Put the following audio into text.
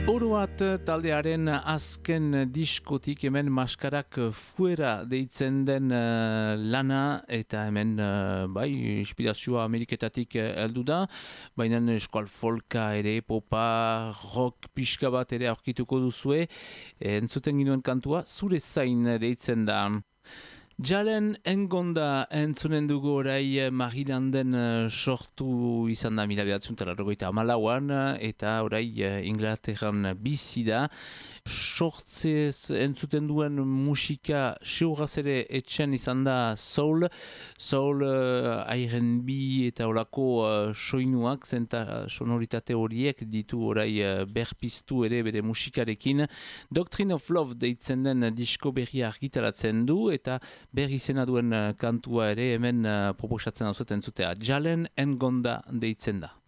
Oroat taldearen azken diskotik hemen Maskarak fuera deitzen den lana eta hemen bai inspirazioa Ameriketatik heldu da, baina eskual folka ere, popa, rock pixka bat ere aurkituko duzue, entzuten ginuen kantua zure zain deitzen da. Jalen Engonda entzunen dugu orai Marilanden sortu izan da 1984an eta orai Inglaterran bizi da. Sortzez entzuten duen musika seuraz ere etxen izan da soul, R&B eta olako soinuak, zenta sonoritate horiek ditu orai berpiztu ere bere musikarekin. Doctrine of Love deitzen den disko berria argitaratzen du eta berri izena duen kantua ere hemen proposatzen hau zuten zutea. Jalen Engonda deitzen da.